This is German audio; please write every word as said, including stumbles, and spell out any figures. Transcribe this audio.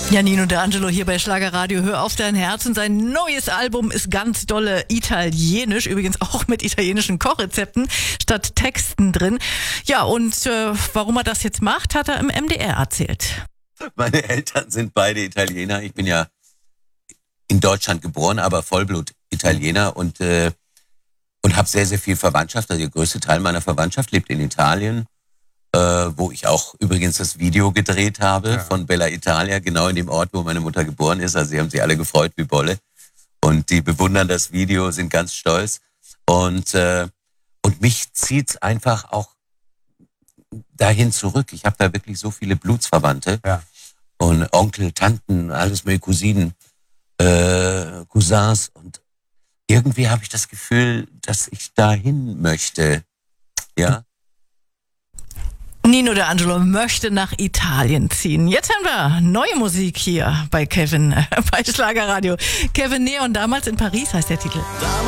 Ja, Nino D'Angelo hier bei Schlagerradio. Hör auf dein Herz. Und sein neues Album ist ganz dolle italienisch. Übrigens auch mit italienischen Kochrezepten statt Texten drin. Ja, und äh, warum er das jetzt macht, hat er im M D R erzählt. Meine Eltern sind beide Italiener. Ich bin ja in Deutschland geboren, aber Vollblut-Italiener und, äh, und habe sehr, sehr viel Verwandtschaft. Also der größte Teil meiner Verwandtschaft lebt in Italien. Äh, wo ich auch übrigens das Video gedreht habe ja. von Bella Italia, genau in dem Ort, wo meine Mutter geboren ist. Also sie haben sich alle gefreut wie Bolle. Und die bewundern das Video, sind ganz stolz. Und, äh, und mich zieht's einfach auch dahin zurück. Ich habe da wirklich so viele Blutsverwandte. Ja. Und Onkel, Tanten, alles mit Cousinen, äh, Cousins. Und irgendwie habe ich das Gefühl, dass ich dahin möchte. Ja. Nino D'Angelo möchte nach Italien ziehen. Jetzt haben wir neue Musik hier bei Kevin, äh, bei Schlagerradio. Kevin Neon, damals in Paris heißt der Titel.